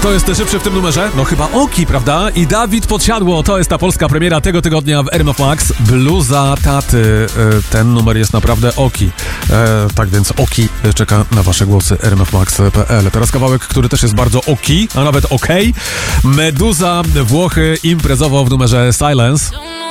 Kto jest szybszy w tym numerze? No chyba Oki, prawda? I Dawid Podsiadło, to jest ta polska premiera tego tygodnia w RMF Max. Bluza taty. Ten numer jest naprawdę Oki. Tak więc Oki czeka na wasze głosy. rmfmax.pl. Teraz kawałek, który też jest bardzo Oki, a nawet okej. Meduza, Włochy, imprezowo w numerze Silence.